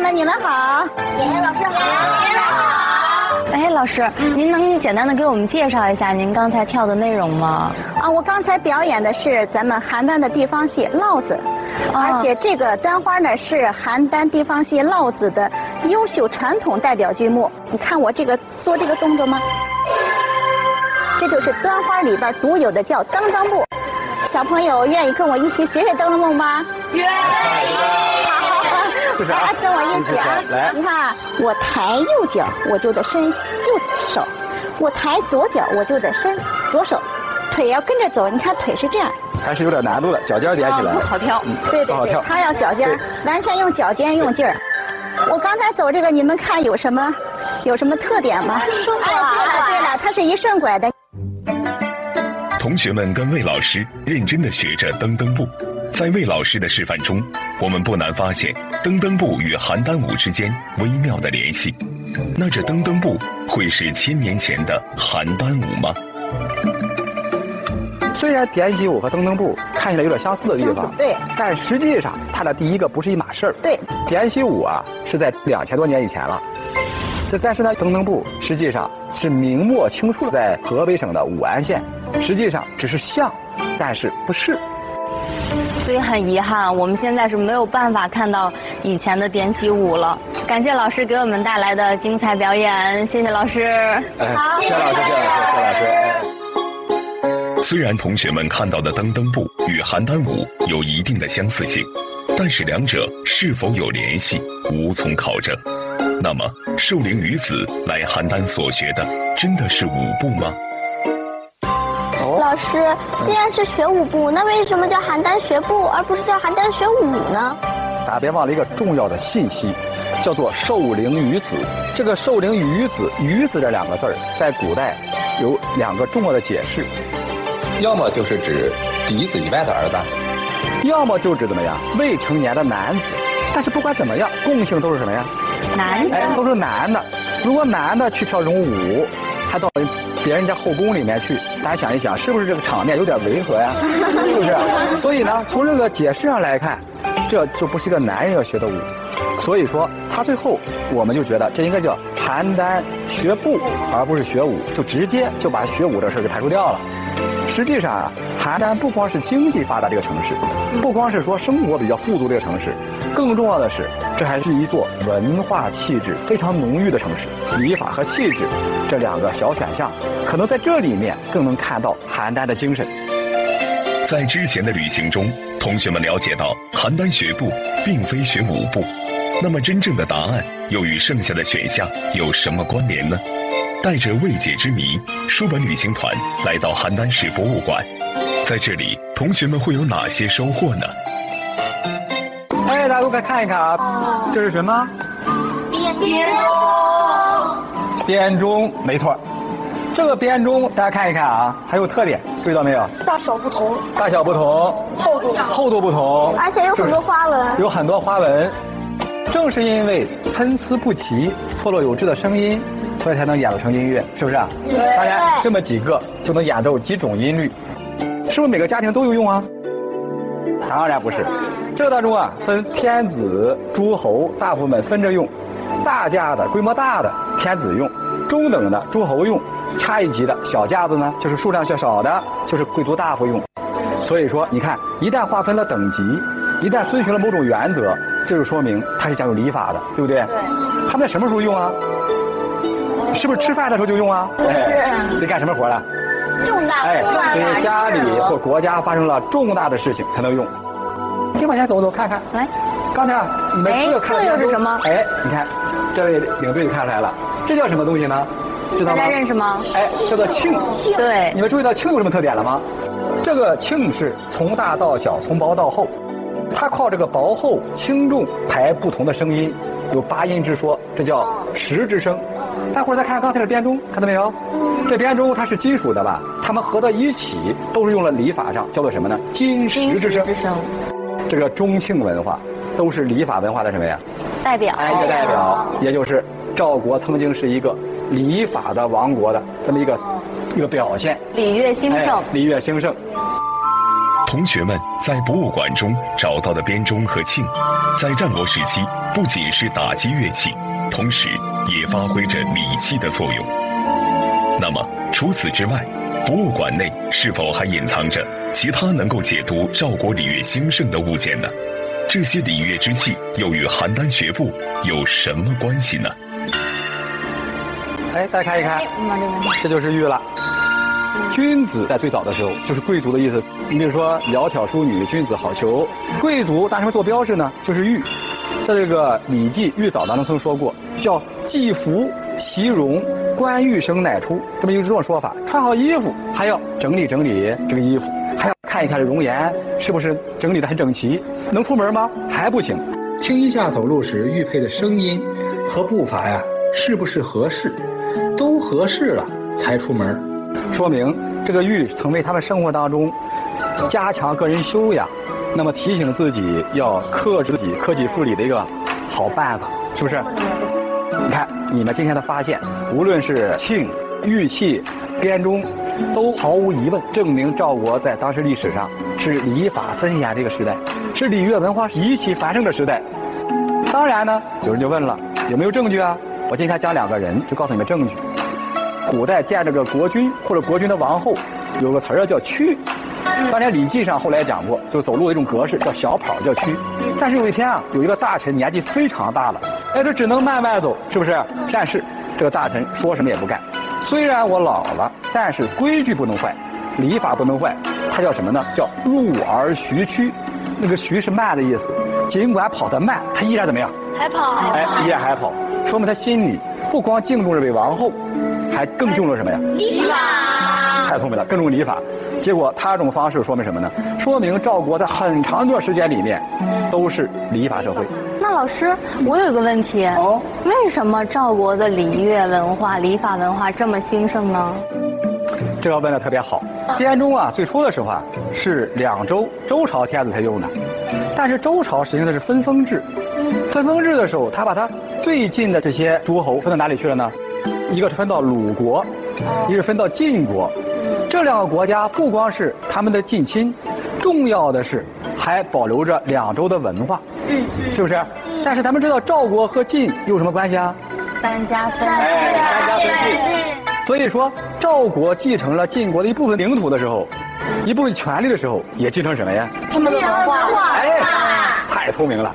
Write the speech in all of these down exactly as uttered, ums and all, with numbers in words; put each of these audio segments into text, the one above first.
们，你们好。 爷爷老师好。爷爷好。 哎，老师，您能简单的给我们介绍一下您刚才跳的内容吗？ 啊，我刚才表演的是咱们邯郸的地方戏烙子， 哦、 而且这个端花呢是邯郸地方戏烙子的优秀传统代表剧目。你看我这个做这个动作吗？这就是端花里边独有的叫噔噔步。小朋友愿意跟我一起学学噔噔步吗？ 愿意。 好，来跟我一起啊！ 来， 你看啊，我抬右脚我就得伸右手，我抬左脚我就得伸左手，腿要跟着走。你看腿是这样， 还是有点难度的，脚尖点起来， 不好跳。 嗯、 对对对，他要脚尖，完全用脚尖用劲儿。我刚才走这个，你们看有什么有什么特点吗？ 顺拐。 哎，对了对了，它是一顺拐的。 同学们跟魏老师认真地学着噔噔步，在魏老师的示范中，我们不难发现噔噔步与邯郸舞之间微妙的联系。那这噔噔步会是千年前的邯郸舞吗？ 虽然点喜舞和噔噔步看起来有点相似的地方， 对， 但实际上它的第一个不是一码事儿。 对， 点喜舞啊是在两千多年以前了。这但是呢，噔噔步实际上是明末清初在河北省的武安县，实际上只是像，但是不是。 所以很遗憾，我们现在是没有办法看到以前的点喜舞了。感谢老师给我们带来的精彩表演，谢谢老师。 哎， 好， 谢谢老师，谢谢老师，谢谢老师。哎虽然同学们看到的噔噔步与邯郸舞有一定的相似性，但是两者是否有联系，无从考证。那么，寿陵女子来邯郸所学的真的是舞步吗？ 老师，既然是学舞步，那为什么叫邯郸学步，而不是叫邯郸学舞呢？ 大家别忘了一个重要的信息，叫做寿陵女子。这个寿陵女子，女子这两个字儿，在古代有两个重要的解释， 要么就是指嫡子以外的儿子， 要么就指怎么样未成年的男子。但是不管怎么样，共性都是什么呀？ 男的， 哎，都是男的。如果男的去跳这种舞，还到别人家后宫里面去，大家想一想，是不是这个场面有点违和呀？是不是？所以呢，从这个解释上来看，这就不是一个男人要学的舞。所以说，他最后我们就觉得这应该叫邯郸学步，而不是学舞，就直接就把学舞这事儿给排除掉了。实际上啊，邯郸不光是经济发达这个城市，不光是说生活比较富足这个城市，更重要的是，这还是一座文化气质非常浓郁的城市。礼法和气质这两个小选项，可能在这里面更能看到邯郸的精神。 在之前的旅行中，同学们了解到邯郸学步并非学舞步，那么真正的答案又与剩下的选项有什么关联呢？带着未解之谜，书本旅行团来到邯郸市博物馆，在这里，同学们会有哪些收获呢？ 哎，大家都快看一看啊，这是什么？ 编钟。 编钟，没错。这个编钟，大家看一看啊，还有特点，注意到没有？ 大小不同， 大小不同， 厚度厚度不同， 而且有很多花纹， 有很多花纹。正是因为参差不齐、错落有致的声音，所以才能演奏成音乐，是不是啊？ 对。 当然，这么几个就能演奏几种音律，是不是每个家庭都有用啊？当然不是，这个当中啊，分天子、诸侯，大夫们分着用。大架的、规模大的天子用，中等的诸侯用，差一级的小架子呢，就是数量较少的，就是贵族大夫用。所以说，你看，一旦划分了等级，一旦遵循了某种原则，这就说明它是讲究礼法的，对不对？ 对。 他们在什么时候用啊？是不是吃饭的时候就用啊？哎，得干什么活了？ 重大哎， 对家里或国家发生了重大的事情才能用。先往前走走看看， 来， 刚才啊，你们这个看， 这又是什么？ 哎，你看，这位领队就看出来了，这叫什么东西呢？知道吗？ 大家认识吗？ 哎，叫做磬。 磬。对。 你们注意到磬有什么特点了吗？这个磬是从大到小，从薄到厚，它靠这个薄厚轻重排不同的声音，有八音之说，这叫十之声。待会儿再看刚才的编钟，看到没有？这编钟它是金属的吧？它们合到一起都是用了礼法上叫做什么呢？金石之声。 之声。 这个钟磬文化都是礼法文化的什么呀？ 代表。 哎，一个代表，也就是赵国曾经是一个礼法的王国的这么一个一个表现。 礼乐兴盛。 哎、礼乐兴盛。 同学们在博物馆中找到的编钟和磬，在战国时期不仅是打击乐器，同时也发挥着礼器的作用。那么除此之外，博物馆内是否还隐藏着其他能够解读赵国礼乐兴盛的物件呢？这些礼乐之器又与邯郸学步有什么关系呢？ 哎，大家看一看，这就是玉了。君子在最早的时候就是贵族的意思，你比如说窈窕淑女，君子好逑。贵族拿什么做标志呢？就是玉。在这个《礼记·玉藻》当中曾说过，叫祭服习容，观玉生乃出，这么一个这种说法。穿好衣服还要整理整理这个衣服，还要看一看这容颜是不是整理得很整齐。能出门吗？还不行。 听一下走路时玉佩的声音和步伐呀，是不是合适？都合适了才出门。 说明这个玉成为他们生活当中加强个人修养，那么提醒自己要克制自己、克己复礼的一个好办法，是不是？你看你们今天的发现，无论是磬、玉器、编钟，都毫无疑问证明赵国在当时历史上是礼法森严的一个时代，是礼乐文化极其繁盛的时代。当然呢，有人就问了，有没有证据啊？我今天讲两个人，就告诉你们证据。古代见这个国君或者国君的王后，有个词儿叫趋。当年《礼记》上后来讲过，就走路的一种格式叫小跑，叫趋。但是有一天啊，有一个大臣年纪非常大了，哎，他只能慢慢走，是不是？但是这个大臣说什么也不干。虽然我老了，但是规矩不能坏，礼法不能坏。他叫什么呢？叫入而徐趋。那个徐是慢的意思，尽管跑得慢，他依然怎么样？ 还跑。 哎，依然还跑，说明他心里不光敬重这位王后，还更敬重什么呀？ 礼法。 太聪明了，更重礼法。结果他这种方式说明什么呢？说明赵国在很长一段时间里面都是礼法社会。 那老师，我有一个问题， 哦， 为什么赵国的礼乐文化、礼法文化这么兴盛呢？ 这个问得特别好。编钟啊，最初的时候啊是两周周朝天子才用的，但是周朝实行的是分封制。分封制的时候，他把他最近的这些诸侯分到哪里去了呢？一个是分到鲁国，一个是分到晋国。这两个国家不光是他们的近亲，重要的是还保留着两周的文化，嗯，是不是？但是咱们知道赵国和晋有什么关系啊？ 三家分晋。 哎，三家分晋。所以说，赵国继承了晋国的一部分领土的时候，一部分权力的时候，也继承什么呀？ 他们的文化。 哎，太聪明了。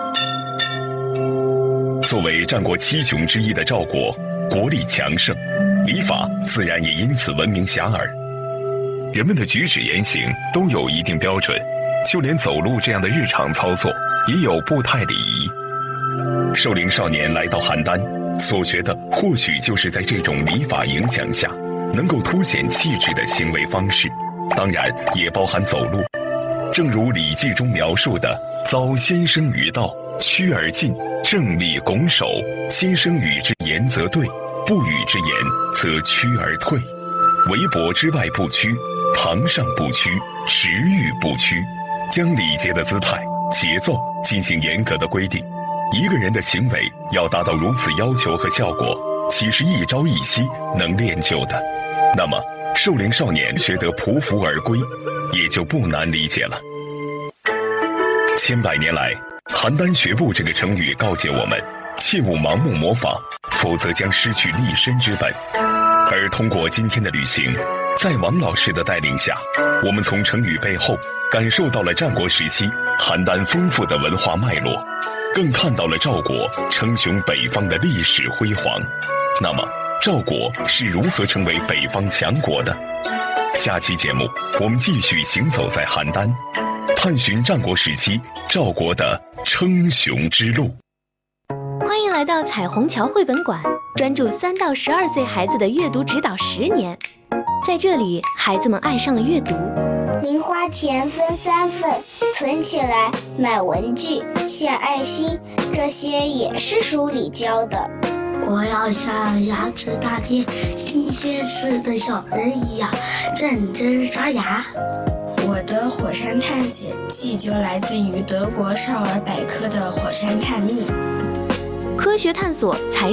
作为战国七雄之一的赵国，国力强盛，礼法自然也因此闻名遐迩。人们的举止言行都有一定标准，就连走路这样的日常操作也有步态礼仪。寿陵少年来到邯郸，所学的或许就是在这种礼法影响下能够凸显气质的行为方式，当然也包含走路。正如《礼记》中描述的，遭先生于道，趋而进，正立拱手，先生与之言则对，不与之言则趋而退。围脖之外不屈，堂上不屈，食欲不屈，将礼节的姿态、节奏进行严格的规定。一个人的行为要达到如此要求和效果，岂是一朝一夕能练就的？那么寿陵少年学得匍匐而归，也就不难理解了。千百年来，邯郸学步这个成语告诫我们，切勿盲目模仿，否则将失去立身之本。而通过今天的旅行，在王老师的带领下，我们从成语背后感受到了战国时期邯郸丰富的文化脉络，更看到了赵国称雄北方的历史辉煌。那么赵国是如何成为北方强国的？下期节目我们继续行走在邯郸，探寻战国时期赵国的称雄之路。 欢迎来到彩虹桥绘本馆，专注三到十二岁孩子的阅读指导十年。在这里，孩子们爱上了阅读。 零花钱分三份，存起来买文具、献爱心，这些也是书里教的。 我要像牙齿大街新鲜事的小人一样认真刷牙。 我的火山探险记就来自于德国少儿百科的火山探秘。 科学探索才